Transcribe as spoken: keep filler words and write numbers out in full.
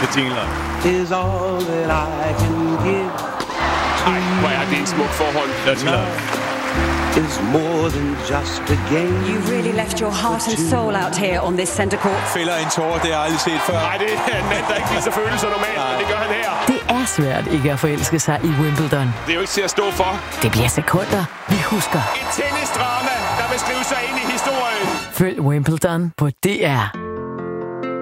betingelser. Is all that I can give. Ej, hvor er det en smuk forhold. Dirty Love is more than just a game. You really left your heart and soul out here on this center court. Fælder en tårer, det har jeg aldrig set før. Nej, det er en mand, der ikke viser følelser normalt, men det gør han her. Det er svært ikke at forelske sig i Wimbledon. Det er jo ikke til at stå for. Det bliver sekunder, vi husker. Et tennisdrama, der vil skrive sig ind i historien. Følg Wimbledon på D R.